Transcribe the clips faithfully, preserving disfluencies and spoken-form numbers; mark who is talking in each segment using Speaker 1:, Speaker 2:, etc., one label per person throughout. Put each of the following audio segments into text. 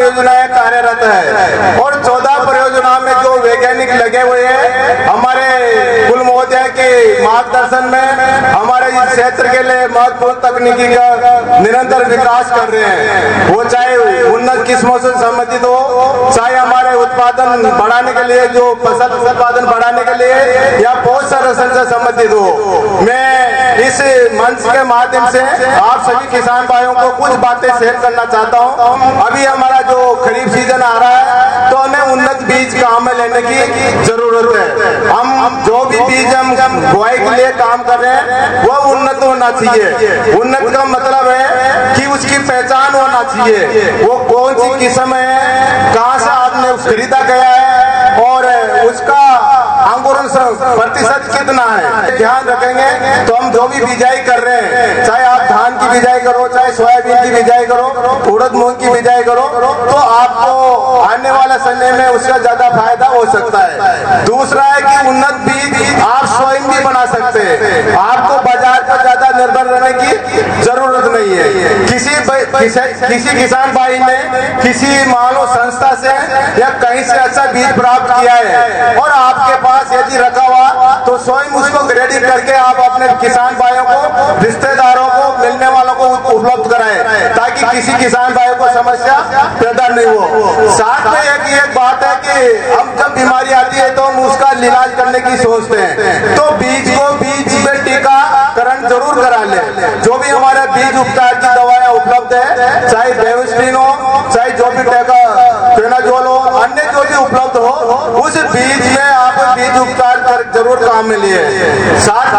Speaker 1: परियोजनाएं कार्यरत है और चौदह परियोजना में जो वैज्ञानिक लगे हुए हैं हमारे कुल महोदय के मार्गदर्शन में हमारे इस क्षेत्र के लिए महत्वपूर्ण तकनीकी का निरंतर विकास कर रहे हैं। वो चाहे उन्नत किस्मों से संबंधित हो, चाहे हमारे उत्पादन बढ़ाने के लिए जो फसल उत्पादन बढ़ाने के लिए या पौध संरक्षण से संबंधित हो। मैं इस मंच के माध्यम से आप सभी किसान भाइयों को कुछ बातें शेयर करना चाहता हूं। अभी हमारा जो खरीफ सीजन आ रहा है तो हमें उन्नत बीज काम में लेने की जरूरत है। हम जो भी बीज हम बुआई के लिए काम कर रहे हैं वो उन्नत होना चाहिए। उन्नत का मतलब है कि उसकी पहचान होना चाहिए, वो कौन सी किस्म है, कहाँ से आपने खरीदा गया है और उसका अंकुरण प्रतिशत कितना है, ध्यान रखेंगे तो हम जो भी बिजाई कर रहे हैं, चाहे आप धान की बिजाई करो, चाहे सोयाबीन की बिजाई करो, उड़द मूंग की बिजाई करो, तो आपको आने वाले समय में उसका ज्यादा फायदा हो सकता है। दूसरा है कि उन्नत बीज आप स्वयं भी बना सकते हैं, आपको बाजार पर ज्यादा निर्भर रहने की जरूरत नहीं है। किसी किसी, किसी किसान भाई ने किसी मानो संस्था से या कहीं से अच्छा बीज प्राप्त किया है और आपके पास यदि रखा हुआ तो स्वयं उसको ग्रेडिंग करके आप अपने किसान भाइयों को, रिश्तेदारों को, मिलने वालों को उपलब्ध कराएं ताकि किसी किसान भाइयों को समस्या पैदा नहीं हो। साथ में एक एक बात है कि हम जब बीमारी आती है तो हम उसका इलाज करने की सोचते हैं, तो बीज को बीज में टीकाकरण जरूर करा ले। जो भी हमारे बीज उपचार की दवाएं उपलब्ध है, चाहे बेविस्टिन हो, चाहे जो भी टेनाजोल हो, अन्य जो भी उपलब्ध हो, उस बीज में आप बीज उपचार कर जरूर काम में लिए। साथ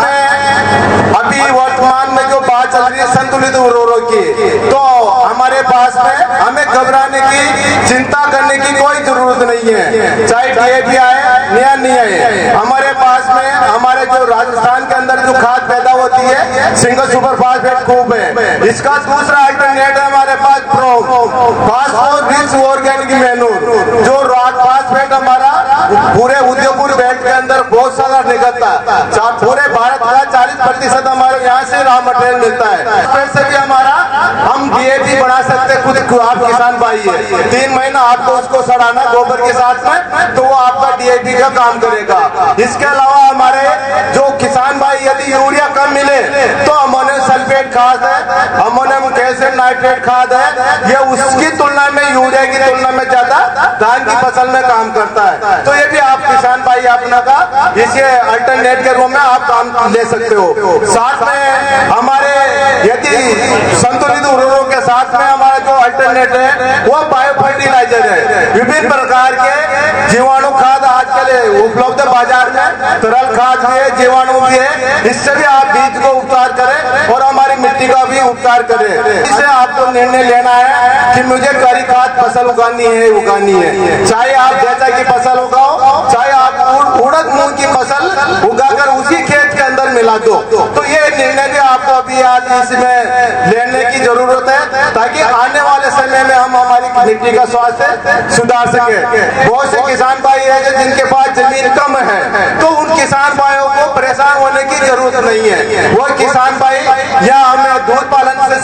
Speaker 1: में अभी वर्तमान में जो बात चल रही है संतुलित उर्वरकों की, तो हमारे पास में हमें घबराने की, चिंता करने की कोई जरूरत नहीं है। चाहे डीएपी आए या नहीं आए, हमारे पास में हमारे जो राजस्थान के अंदर जो खाद पैदा होती है सिंगल सुपर फास्फेट खूब है। इसका दूसरा अल्टरनेट है हमारे पास प्रो फास्फोरिच ऑर्गेनिक मैन्योर, जो रॉक फास्फेट हमारा पूरे उदयपुर बेल्ट के अंदर बहुत सारा निकलता है। पूरे भारत का चालीस प्रतिशत हमारे यहाँ से रॉ मटेरियल मिलता है। फिर से भी हमारा हम डीएपी बना सकते हैं। खुद आप किसान भाई है, तीन महीना आपको उसको सड़ाना गोबर के साथ में, तो वो आपका डीएपी का काम करेगा। इसके अलावा हमारे जो किसान भाई यदि यूरिया कम मिले तो अमोनियम सल्फेट खाद है, अमोनियम कैल्शियम नाइट्रेट खाद है, ये उसकी तुलना में यूरिया की तुलना में ज्यादा धान की फसल में काम करता है। तो ये भी आप किसान भाई अपना का इसे अल्टरनेट के रूप में आप काम ले सकते हो। साथ में हमारे यदि संतुलित उर्वरकों के साथ में हमारा जो अल्टरनेट है वो बायो फर्टिलाइजर है। विभिन्न प्रकार के जीवाणु खाद आजकल उपलब्ध बाजार में, तरल खाद भी है, जीवाणु भी है। इससे भी आप बीज को उपचार करें और हमारी मिट्टी का भी उपचार करें। इससे आपको निर्णय लेना है कि मुझे करी खाद फसल उगानी है उगानी है चाहे आप जैसा की फसल उगाओ, चाहे आप उड़द मूंग की फसल उगाकर उसी खेत के अंदर मिला दो। तो ये निर्णय भी आपको अभी आज इसमें लेने की जरूरत है ताकि आने वाले समय में हम हमारी मिट्टी का स्वास्थ्य सुधार सके। बहुत से किसान भाई है जिनके पास जमीन कम है, तो उन किसान भाइयों को परेशान होने की जरूरत नहीं है। वो किसान भाई या हमें दूध पालन से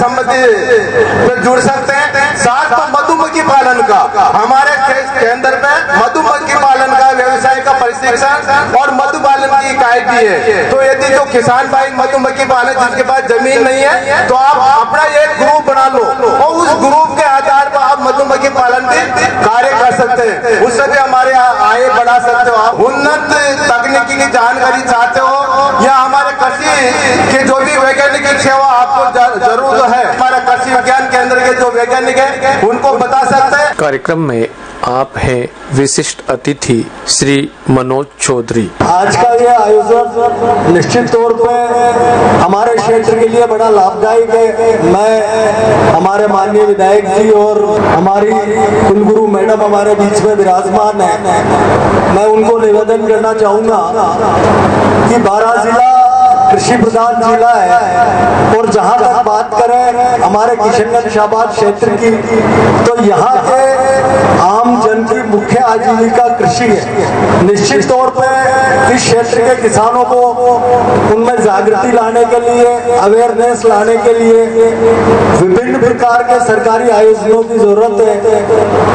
Speaker 1: संबंधित जुड़ सकते हैं। साथ में मधुमक्खी पालन का हमारे केंद्र में मधुमक्खी पालन का व्यवसाय का प्रशिक्षण और मधु पालन की इकाई भी है। तो यदि जो किसान भाई मधुमक्खी पालन जिसके पास जमीन नहीं है तो आप अपना एक ग्रुप बना लो और उस ग्रुप के आधार पर आप मधुमक्खी पालन भी कार्य कर सकते हैं, उससे भी हमारे आय बढ़ा सकते हो। आप उन्नत तकनीकी की जानकारी चाहते हो या हमारे कृषि के जो भी वैज्ञानिक सेवा आपको जरूरत है, हमारा कृषि विज्ञान केंद्र के जो वैज्ञानिक है उनको बता सकते हैं।
Speaker 2: कार्यक्रम में आप हैं विशिष्ट अतिथि श्री मनोज चौधरी।
Speaker 3: आज का ये आयोजन निश्चित तौर पे हमारे क्षेत्र के लिए बड़ा लाभदायक है। मैं हमारे माननीय विधायक जी और हमारी कुलगुरु मैडम हमारे बीच में विराजमान है, मैं उनको निवेदन करना चाहूंगा कि बारह जिला कृषि प्रधान जिला है और जहां तक बात करें हमारे किशनगंज शाहबाद क्षेत्र की, तो यहाँ के आम जन की मुख्य आजीविका कृषि है। निश्चित तौर पे इस क्षेत्र के किसानों को उनमें जागृति लाने के लिए, अवेयरनेस लाने के लिए विभिन्न प्रकार के सरकारी आयोजनों की जरूरत है।